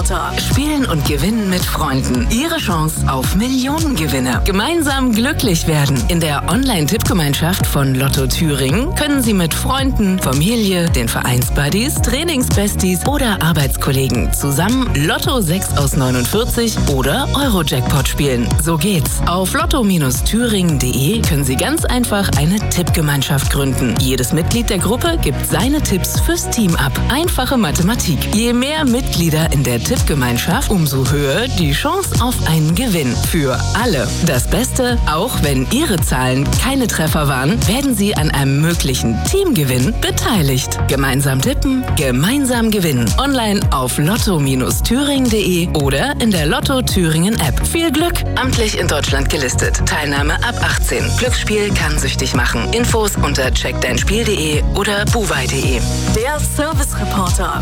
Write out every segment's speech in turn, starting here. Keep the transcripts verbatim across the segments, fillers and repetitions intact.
Service-Reporter. Spielen und gewinnen mit Freunden. Ihre Chance auf Millionengewinne. Gemeinsam glücklich werden. In der Online-Tippgemeinschaft von Lotto Thüringen können Sie mit Freunden, Familie, den Vereinsbuddies, Trainingsbesties oder Arbeitskollegen zusammen Lotto sechs aus neunundvierzig oder Euro-Jackpot spielen. So geht's. Auf lotto thüringen punkt de können Sie ganz einfach eine Tippgemeinschaft gründen. Jedes Mitglied der Gruppe gibt seine Tipps fürs Team ab. Einfache Mathematik. Je mehr Mitglieder in der Tippgemeinschaft, umso höher die Chance auf einen Gewinn. Für alle. Das Beste, auch wenn Ihre Zahlen keine Treffer waren, werden Sie an einem möglichen Teamgewinn beteiligt. Gemeinsam tippen, gemeinsam gewinnen. Online auf lotto thüringen punkt de oder in der Lotto Thüringen App. Viel Glück! Amtlich in Deutschland gelistet. Teilnahme ab achtzehn. Glücksspiel kann süchtig machen. Infos unter check dein spiel punkt de oder buwei punkt de. Der Service-Reporter.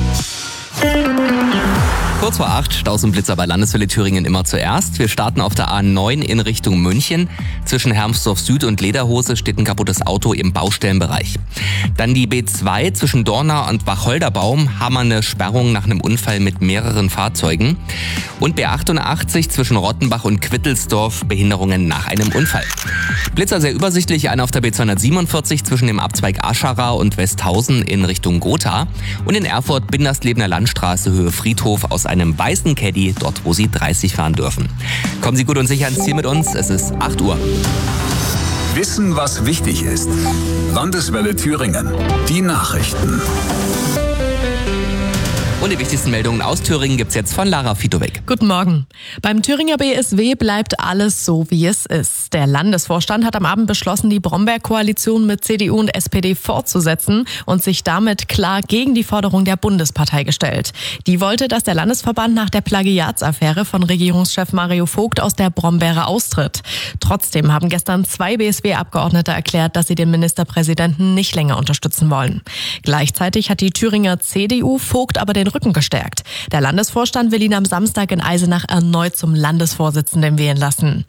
Kurz vor acht, Staus und Blitzer bei Landeswelle Thüringen immer zuerst. Wir starten auf der A neun in Richtung München. Zwischen Hermsdorf Süd und Lederhose steht ein kaputtes Auto im Baustellenbereich. Dann die B zwei zwischen Dornau und Wacholderbaum haben wir eine Sperrung nach einem Unfall mit mehreren Fahrzeugen. Und B achtundachtzig zwischen Rottenbach und Quittelsdorf, Behinderungen nach einem Unfall. Blitzer sehr übersichtlich, einer auf der B zweihundertsiebenundvierzig zwischen dem Abzweig Aschara und Westhausen in Richtung Gotha. Und in Erfurt Binderstlebener Landstraße Höhe Friedhof aus einem weißen Caddy, dort wo Sie dreißig fahren dürfen. Kommen Sie gut und sicher ans Ziel mit uns, es ist acht Uhr. Wissen, was wichtig ist. Landeswelle Thüringen. Die Nachrichten. Und die wichtigsten Meldungen aus Thüringen gibt's jetzt von Lara Fitowek. Guten Morgen. Beim Thüringer B S W bleibt alles so, wie es ist. Der Landesvorstand hat am Abend beschlossen, die Bromberg-Koalition mit C D U und S P D fortzusetzen und sich damit klar gegen die Forderung der Bundespartei gestellt. Die wollte, dass der Landesverband nach der Plagiatsaffäre von Regierungschef Mario Vogt aus der Brombeere austritt. Trotzdem haben gestern zwei B S W-Abgeordnete erklärt, dass sie den Ministerpräsidenten nicht länger unterstützen wollen. Gleichzeitig hat die Thüringer C D U Vogt aber den Rücken gestärkt. Der Landesvorstand will ihn am Samstag in Eisenach erneut zum Landesvorsitzenden wählen lassen.